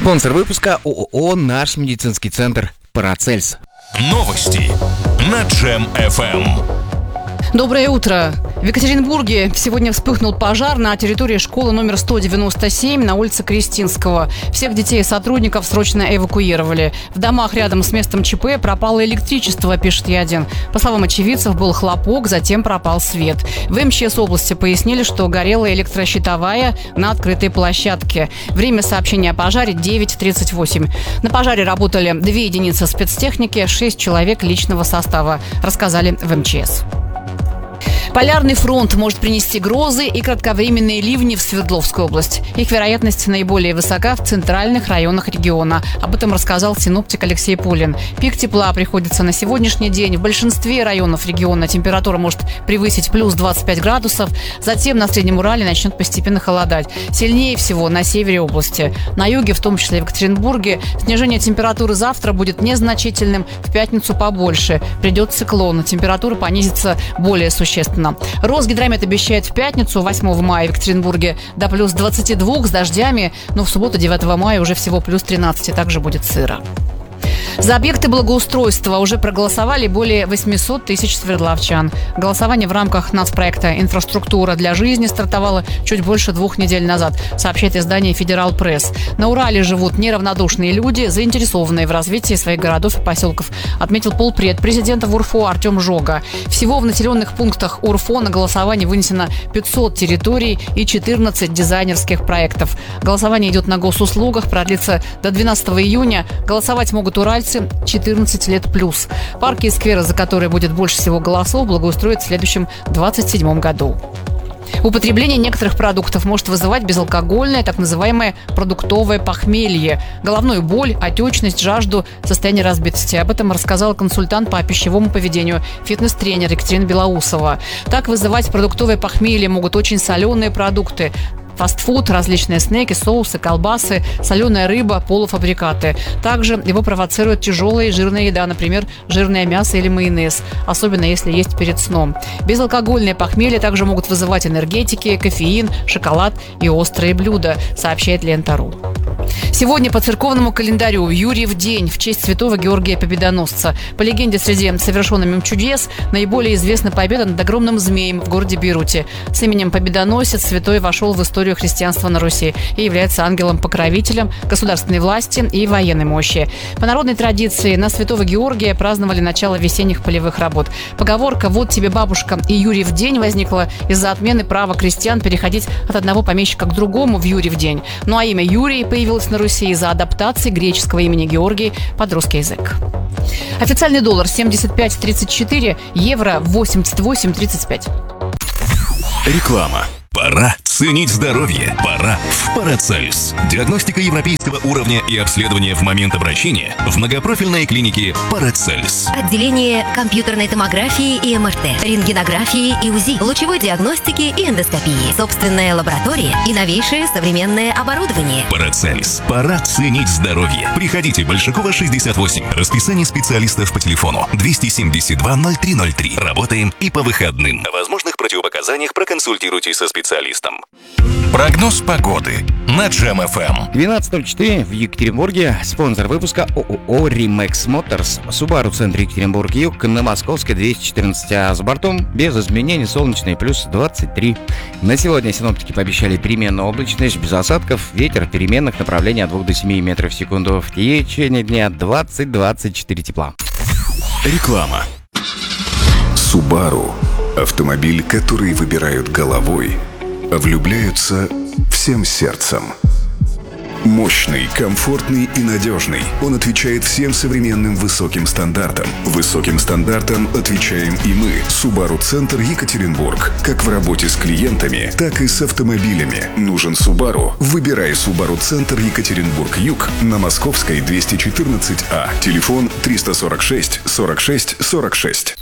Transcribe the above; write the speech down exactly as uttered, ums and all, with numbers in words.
Спонсор выпуска ООО «Наш медицинский центр Парацельс». Новости на Джем эф эм. Доброе утро. В Екатеринбурге сегодня вспыхнул пожар на территории школы номер сто девяносто семь на улице Крестинского. Всех детей и сотрудников срочно эвакуировали. В домах рядом с местом ЧП пропало электричество, пишет Е один. По словам очевидцев, был хлопок, затем пропал свет. В эм че эс области пояснили, что горела электрощитовая на открытой площадке. Время сообщения о пожаре девять тридцать восемь. На пожаре работали две единицы спецтехники, шесть человек личного состава, рассказали в эм че эс. Полярный фронт может принести грозы и кратковременные ливни в Свердловскую область. Их вероятность наиболее высока в центральных районах региона. Об этом рассказал синоптик Алексей Пулин. Пик тепла приходится на сегодняшний день. В большинстве районов региона температура может превысить плюс двадцать пять градусов. Затем на Среднем Урале начнет постепенно холодать. Сильнее всего на севере области. На юге, в том числе в Екатеринбурге, снижение температуры завтра будет незначительным. В пятницу побольше. Придет циклон. Температура понизится более существенно. Росгидромет обещает в пятницу, восьмого мая, в Екатеринбурге до плюс двадцати двух с дождями, но в субботу, девятого мая, уже всего плюс тринадцать, также будет сыро. За объекты благоустройства уже проголосовали более восемьсот тысяч свердловчан. Голосование в рамках нацпроекта «Инфраструктура для жизни» стартовало чуть больше двух недель назад, сообщает издание «Федерал Пресс». На Урале живут неравнодушные люди, заинтересованные в развитии своих городов и поселков, отметил полпред президента в УРФО Артем Жога. Всего в населенных пунктах УРФО на голосование вынесено пятьсот территорий и четырнадцать дизайнерских проектов. Голосование идет на госуслугах, продлится до двенадцатого июня. Голосовать могут уральцы четырнадцать лет плюс. Парки и скверы, за которые будет больше всего голосов, благоустроят в следующем двадцать седьмом году. Употребление некоторых продуктов может вызывать безалкогольное, так называемое продуктовое похмелье, головную боль, отечность, жажду, состояние разбитости. Об этом рассказал консультант по пищевому поведению, фитнес-тренер Екатерина Белоусова. Так вызывать продуктовое похмелье могут очень соленые продукты, фастфуд, различные снеки, соусы, колбасы, соленая рыба, полуфабрикаты. Также его провоцирует тяжелая и жирная еда, например, жирное мясо или майонез, особенно если есть перед сном. Безалкогольное похмелье также могут вызывать энергетики, кофеин, шоколад и острые блюда, сообщает Лента.ру. Сегодня по церковному календарю Юрьев день в честь святого Георгия Победоносца. По легенде, среди совершенных им чудес наиболее известна победа над огромным змеем в городе Бейруте. С именем Победоносец святой вошел в историю христианства на Руси и является ангелом-покровителем государственной власти и военной мощи. По народной традиции на святого Георгия праздновали начало весенних полевых работ. Поговорка «Вот тебе, бабушка» и «Юрьев день» возникла из-за отмены права крестьян переходить от одного помещика к другому в Юрьев день. Ну а имя Юрий появилось на Руси из-за адаптации греческого имени Георгий под русский язык. Официальный доллар семьдесят пять тридцать четыре, евро восемьдесят восемь тридцать пять. Реклама. Пора ценить здоровье. Пора в Парацельс. Диагностика европейского уровня и обследование в момент обращения в многопрофильной клинике Парацельс. Отделение компьютерной томографии и эм эр тэ, рентгенографии и УЗИ, лучевой диагностики и эндоскопии, собственная лаборатория и новейшее современное оборудование. Парацельс. Пора ценить здоровье. Приходите, Большакова, шестьдесят восемь. Расписание специалистов по телефону двести семьдесят два ноль три ноль три. Работаем и по выходным. О возможных противопоказаниях проконсультируйтесь со специалистом. специалистом. Прогноз погоды на Джем эф эм. двенадцать ноль четыре в Екатеринбурге. Спонсор выпуска ООО «Римэкс Моторс». Субару, центр Екатеринбург-Юг, на Московской двести четырнадцать, а за бортом без изменений солнечный плюс двадцать три. На сегодня синоптики пообещали переменную облачность без осадков, ветер переменных направлений от двух до семи метров в секунду. В течение дня двадцать двадцать четыре тепла. Реклама. Субару – автомобиль, который выбирают головой, а влюбляются всем сердцем. Мощный, комфортный и надежный. Он отвечает всем современным высоким стандартам. Высоким стандартам отвечаем и мы. Subaru Центр Екатеринбург. Как в работе с клиентами, так и с автомобилями. Нужен Subaru? Выбирай Subaru Центр Екатеринбург-Юг на Московской двести четырнадцать А. Телефон триста сорок шесть сорок шесть сорок шесть.